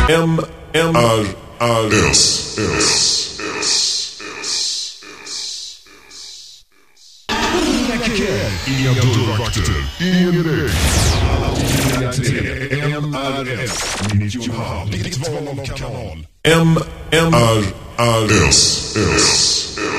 Inga dörrvakter, ingen regn. MRS 95, ditt val av kanal. MRS.